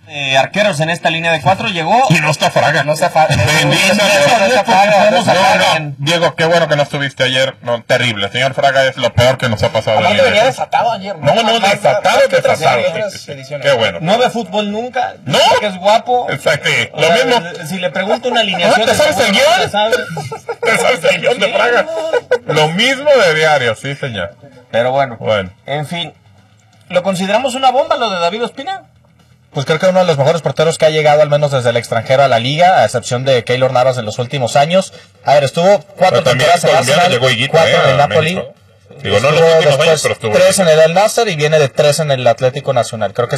arqueros en esta línea de 4 llegó. Y no está Fraga. No está Fraga. Diego, qué bueno que no estuviste ayer. No, terrible. Señor Fraga es lo peor que nos ha pasado. Aparte venía desatado ayer. No, desatado. Qué bueno. No ve fútbol nunca. No. Que es guapo. Exacto. Lo mismo. Si le pregunto una alineación. ¿Te sabes el guión? ¿Te sabes el guión de Fraga? Lo mismo de diario, sí, señor. Pero bueno. En fin. ¿Lo consideramos una bomba lo de David Ospina? Pues creo que uno de los mejores porteros que ha llegado, al menos desde el extranjero, a la liga, a excepción de Keylor Navas en los últimos años. A ver, estuvo 4 temporadas en Arsenal, 4 en el Napoli. Digo, no en los últimos años, pero estuvo 3 en el Al Nassr y viene de 3 en el Atlético Nacional. Creo que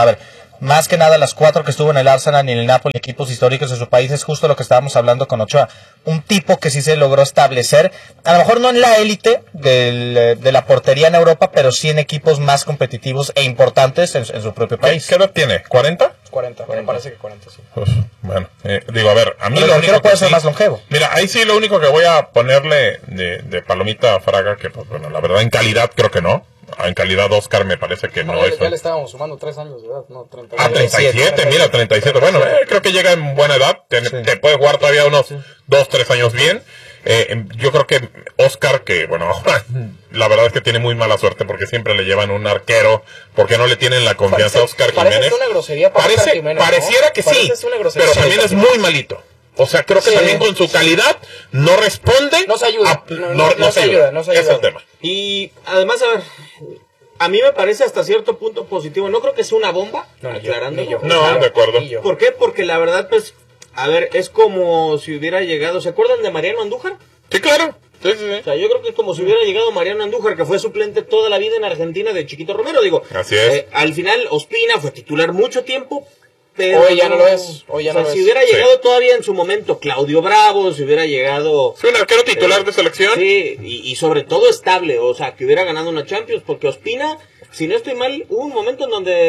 más que nada las 4 que estuvo en el Arsenal y en el Napoli, equipos históricos de su país, es justo lo que estábamos hablando con Ochoa. Un tipo que sí se logró establecer, a lo mejor no en la élite de la portería en Europa, pero sí en equipos más competitivos e importantes en su propio país. ¿Qué edad tiene? ¿40? 40, me parece que 40, sí. Pues, bueno, digo, a ver, a mí lo único que puede ser más longevo. Mira, ahí sí lo único que voy a ponerle de palomita a Fraga, que pues bueno, la verdad en calidad creo que no. En calidad Oscar me parece que no es. Ya le estábamos sumando 3 años de edad, ¿no? 37, mira, 37. Bueno, creo que llega en buena edad. Te puede jugar todavía unos 2-3 años bien. Yo creo que Oscar, que bueno, la verdad es que tiene muy mala suerte porque siempre le llevan un arquero, porque no le tienen la confianza a Oscar Jiménez. Parece una grosería para Oscar Jiménez, pareciera que sí, pero también es muy malito. O sea, creo que también con su calidad no responde. No se ayuda. No se ayuda. Ese es el tema. Y además, a ver, a mí me parece hasta cierto punto positivo. No creo que sea una bomba, aclarando. No, de acuerdo. ¿Por qué? Porque la verdad, pues, a ver, es como si hubiera llegado. ¿Se acuerdan de Mariano Andújar? Sí, claro. Sí. O sea, yo creo que es como si hubiera llegado Mariano Andújar, que fue suplente toda la vida en Argentina de Chiquito Romero. Digo, así es. Al final, Ospina fue titular mucho tiempo. Pero hoy ya no lo es. Si hubiera llegado todavía en su momento Claudio Bravo, si hubiera llegado... Sí, un arquero titular de selección. Sí, y sobre todo estable, o sea, que hubiera ganado una Champions, porque Ospina, si no estoy mal, hubo un momento en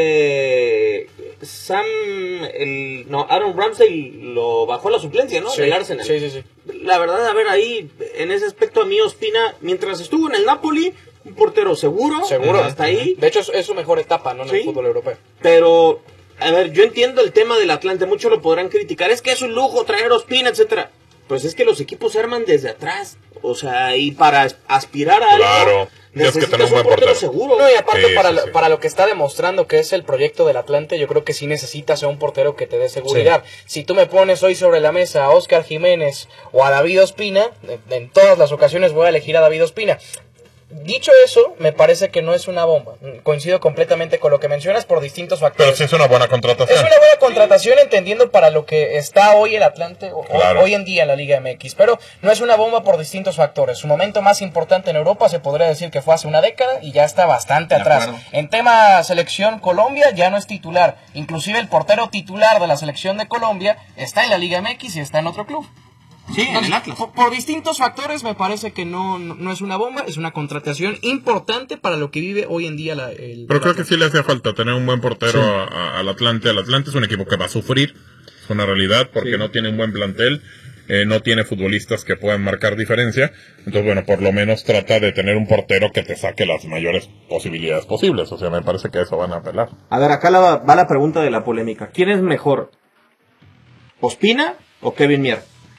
donde Aaron Ramsey lo bajó a la suplencia, ¿no? Sí, del Arsenal. Sí. La verdad, a ver, ahí, en ese aspecto a mí Ospina, mientras estuvo en el Napoli, un portero seguro. Hasta ahí. De hecho, es su mejor etapa, ¿no? En el fútbol europeo. Pero... A ver, yo entiendo el tema del Atlante, muchos lo podrán criticar, es que es un lujo traer Ospina, etcétera. Pues es que los equipos se arman desde atrás, o sea, y para aspirar a algo, necesitas que tener un buen portero seguro. No, y aparte para lo que está demostrando que es el proyecto del Atlante, yo creo que sí necesitas a un portero que te dé seguridad. Sí. Si tú me pones hoy sobre la mesa a Óscar Jiménez o a David Ospina, en todas las ocasiones voy a elegir a David Ospina. Dicho eso, me parece que no es una bomba. Coincido completamente con lo que mencionas por distintos factores. Pero sí es una buena contratación. Es una buena contratación entendiendo para lo que está hoy el Atlante, hoy en día en la Liga MX. Pero no es una bomba por distintos factores. Su momento más importante en Europa se podría decir que fue hace una década y ya está bastante atrás. En tema selección Colombia ya no es titular. Inclusive el portero titular de la selección de Colombia está en la Liga MX y está en otro club. Sí, en el Atlas. Por distintos factores me parece que no es una bomba, es una contratación importante para lo que vive hoy en día Pero creo que sí le hace falta tener un buen portero al Atlante. El Atlante es un equipo que va a sufrir, es una realidad, porque no tiene un buen plantel, no tiene futbolistas que puedan marcar diferencia. Entonces, bueno, por lo menos trata de tener un portero que te saque las mayores posibilidades posibles. O sea, me parece que eso van a apelar. A ver, acá va la pregunta de la polémica. ¿Quién es mejor? ¿Ospina o Kevin Mier?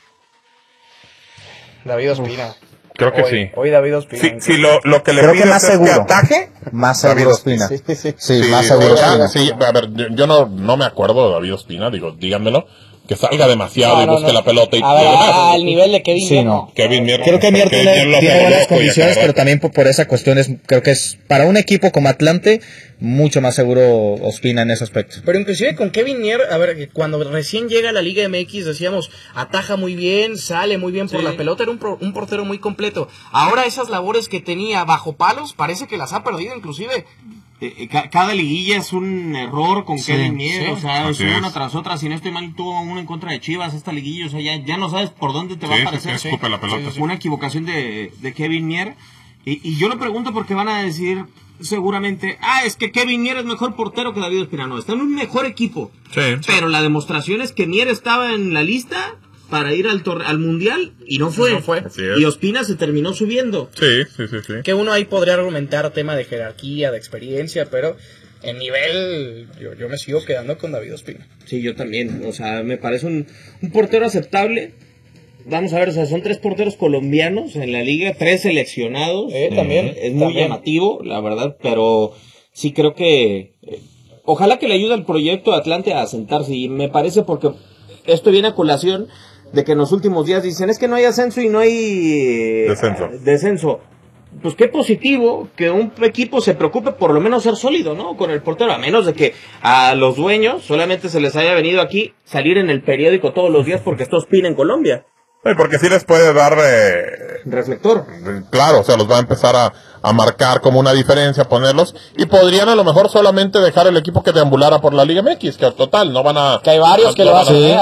David Ospina. Creo que sí. Hoy David Ospina. Sí, lo que le creo pides que más es seguro. que ataque. Más seguro Ospina. Sí, más seguro Ospina. Sí, a ver, yo no me acuerdo de David Ospina, digo, díganmelo. Que salga demasiado y busque la pelota y al nivel de Kevin Mier. No. Kevin Mier. Creo que Mier tiene buenas condiciones, pero también por esa cuestión creo que es para un equipo como Atlante mucho más seguro Ospina en ese aspecto. Pero inclusive con Kevin Mier, a ver, cuando recién llega a la Liga MX decíamos, ataja muy bien, sale muy bien por la pelota, era un portero muy completo. Ahora esas labores que tenía bajo palos parece que las ha perdido inclusive. Cada liguilla es un error con Kevin Mier, o sea, es una tras otra. Si no estoy mal, tuvo uno en contra de Chivas esta liguilla, o sea, ya no sabes por dónde te va a aparecer. Escupe la pelota. Una equivocación de Kevin Mier. Y yo lo pregunto porque van a decir seguramente, es que Kevin Mier es mejor portero que David Ospina. No, está en un mejor equipo. Sí. Pero la demostración es que Mier estaba en la lista para ir al Mundial y no fue. Y Ospina se terminó subiendo. Sí. Que uno ahí podría argumentar tema de jerarquía, de experiencia, pero en nivel, yo me sigo quedando con David Ospina. Sí, yo también. O sea, me parece un portero aceptable. Vamos a ver, o sea, son 3 porteros colombianos en la liga, 3 seleccionados. También. Es muy llamativo, la verdad, pero sí creo que... ojalá que le ayude al proyecto de Atlante a asentarse, y me parece porque esto viene a colación de que en los últimos días dicen, es que no hay ascenso y no hay... descenso. Pues qué positivo que un equipo se preocupe por lo menos ser sólido, ¿no? Con el portero, a menos de que a los dueños solamente se les haya venido aquí salir en el periódico todos los días porque esto Ospina en Colombia. Porque sí les puede dar... reflector. Claro, o sea, los va a empezar a marcar como una diferencia, ponerlos, y podrían a lo mejor solamente dejar el equipo que deambulara por la Liga MX, que total, no van a... Que hay varios que lo hacen.